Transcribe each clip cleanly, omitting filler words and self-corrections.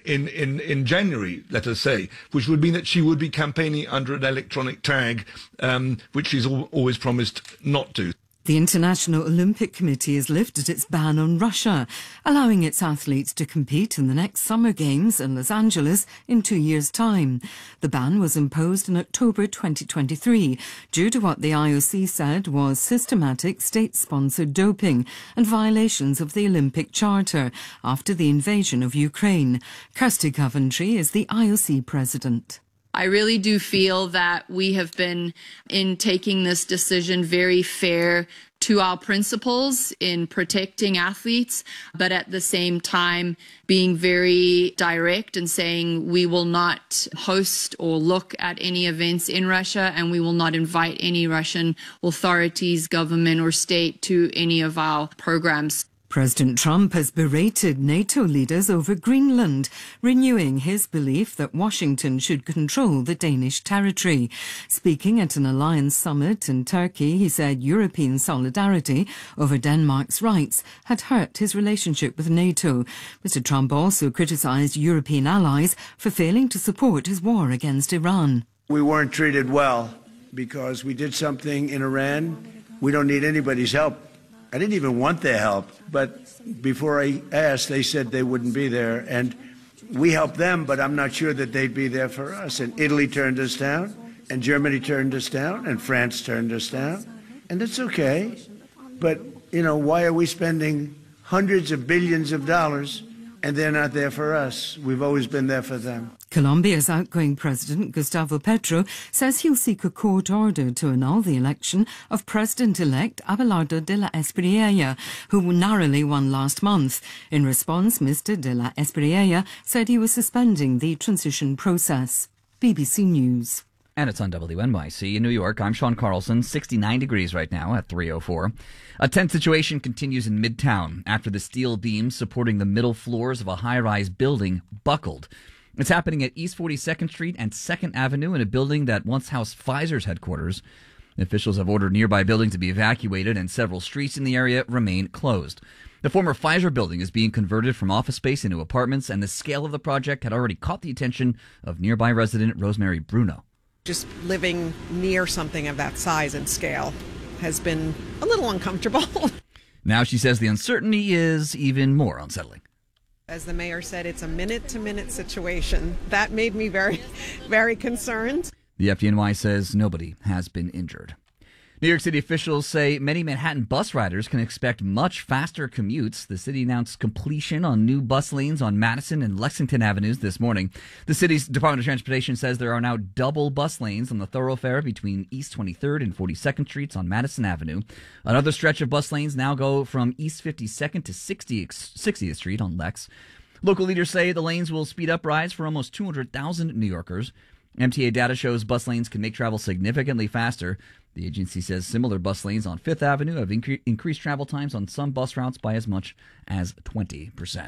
in January, let us say, which would mean that she would be campaigning under an electronic tag, which she's always promised not to. The International Olympic Committee has lifted its ban on Russia, allowing its athletes to compete in the next Summer Games in Los Angeles in 2 years' time. The ban was imposed in October 2023 due to what the IOC said was systematic state-sponsored doping and violations of the Olympic Charter after the invasion of Ukraine. Kirsty Coventry is the IOC president. I really do feel that we have been, in taking this decision, very fair to our principles in protecting athletes, but at the same time being very direct and saying we will not host or look at any events in Russia, and we will not invite any Russian authorities, government or state to any of our programs. President Trump has berated NATO leaders over Greenland, renewing his belief that Washington should control the Danish territory. Speaking at an alliance summit in Turkey, he said European solidarity over Denmark's rights had hurt his relationship with NATO. Mr. Trump also criticized European allies for failing to support his war against Iran. We weren't treated well because we did something in Iran. We don't need anybody's help. I didn't even want their help, but before I asked, they said they wouldn't be there. And we helped them, but I'm not sure that they'd be there for us. And Italy turned us down, and Germany turned us down, and France turned us down. And it's okay. But, why are we spending hundreds of billions of dollars and they're not there for us? We've always been there for them. Colombia's outgoing president, Gustavo Petro, says he'll seek a court order to annul the election of President-elect Abelardo de la Espriella, who narrowly won last month. In response, Mr. de la Espriella said he was suspending the transition process. BBC News. And it's on WNYC in New York. I'm Sean Carlson, 69 degrees right now at 3:04. A tense situation continues in Midtown after the steel beams supporting the middle floors of a high-rise building buckled. It's happening at East 42nd Street and 2nd Avenue in a building that once housed Pfizer's headquarters. Officials have ordered nearby buildings to be evacuated and several streets in the area remain closed. The former Pfizer building is being converted from office space into apartments, and the scale of the project had already caught the attention of nearby resident Rosemary Bruno. Just living near something of that size and scale has been a little uncomfortable. Now she says the uncertainty is even more unsettling. As the mayor said, it's a minute-to-minute situation. That made me very, very concerned. The FDNY says nobody has been injured. New York City officials say many Manhattan bus riders can expect much faster commutes. The city announced completion on new bus lanes on Madison and Lexington Avenues this morning. The city's Department of Transportation says there are now double bus lanes on the thoroughfare between East 23rd and 42nd Streets on Madison Avenue. Another stretch of bus lanes now go from East 52nd to 60th Street on Lex. Local leaders say the lanes will speed up rides for almost 200,000 New Yorkers. MTA data shows bus lanes can make travel significantly faster. The agency says similar bus lanes on Fifth Avenue have increased travel times on some bus routes by as much as 20%.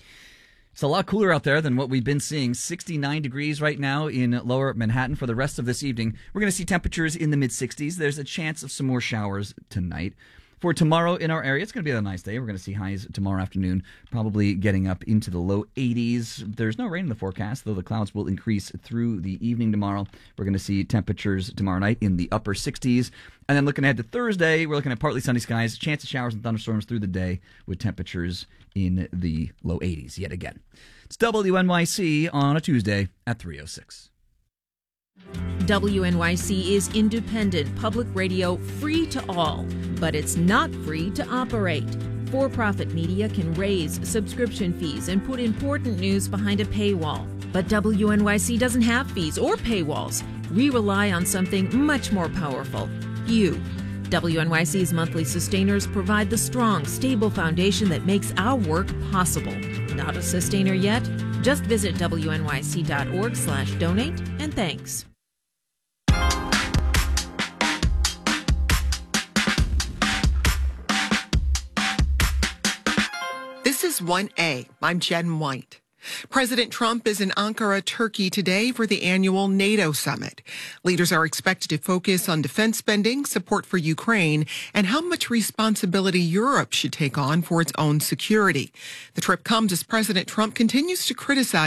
It's a lot cooler out there than what we've been seeing. 69 degrees right now in lower Manhattan. For the rest of this evening, we're going to see temperatures in the mid-60s. There's a chance of some more showers tonight. For tomorrow in our area, it's going to be a nice day. We're going to see highs tomorrow afternoon, probably getting up into the low 80s. There's no rain in the forecast, though the clouds will increase through the evening tomorrow. We're going to see temperatures tomorrow night in the upper 60s. And then looking ahead to Thursday, we're looking at partly sunny skies, chance of showers and thunderstorms through the day with temperatures in the low 80s yet again. It's WNYC on a Tuesday at 3:06. WNYC is independent public radio, free to all, but it's not free to operate. For-profit media can raise subscription fees and put important news behind a paywall. But WNYC doesn't have fees or paywalls. We rely on something much more powerful, you. WNYC's monthly sustainers provide the strong, stable foundation that makes our work possible. Not a sustainer yet? Just visit WNYC.org/donate and thanks. This is 1A. I'm Jen White. President Trump is in Ankara, Turkey today for the annual NATO summit. Leaders are expected to focus on defense spending, support for Ukraine, and how much responsibility Europe should take on for its own security. The trip comes as President Trump continues to criticize